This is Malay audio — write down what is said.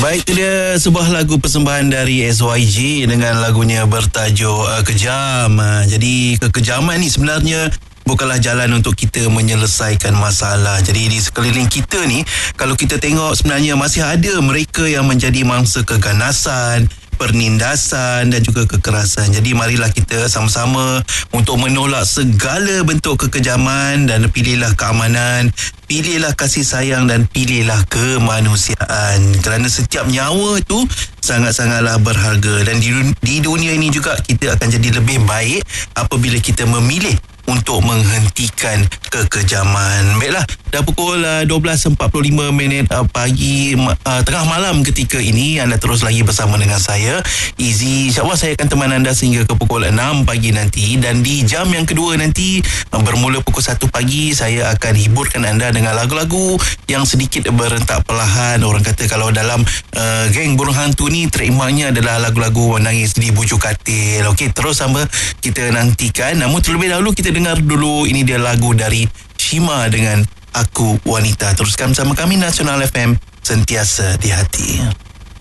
Baik, itu dia sebuah lagu persembahan dari SYG dengan lagunya bertajuk Kejam. Jadi kekejaman ni sebenarnya bukanlah jalan untuk kita menyelesaikan masalah. Jadi di sekeliling kita ni, kalau kita tengok sebenarnya masih ada mereka yang menjadi mangsa keganasan, penindasan dan juga kekerasan. Jadi marilah kita sama-sama untuk menolak segala bentuk kekejaman dan pilihlah keamanan, pilihlah kasih sayang dan pilihlah kemanusiaan. Kerana setiap nyawa tu sangat-sangatlah berharga. Dan di dunia ini juga kita akan jadi lebih baik apabila kita memilih untuk menghentikan kekejaman. Baiklah, dah pukul 12.45 pagi, tengah malam ketika ini anda terus lagi bersama dengan saya Izzy. InsyaAllah saya akan teman anda sehingga ke pukul 6 pagi nanti. Dan di jam yang kedua nanti, bermula pukul 1 pagi, saya akan hiburkan anda dengan lagu-lagu yang sedikit berentak perlahan. Orang kata kalau dalam geng burung hantu ni, trademarknya adalah lagu-lagu menangis di bujuk katil. Okey, terus sama kita nantikan. Namun terlebih dahulu kita dengar dulu, ini dia lagu dari Shima dengan Aku Wanita. Teruskan bersama kami Nasional FM, sentiasa di hati.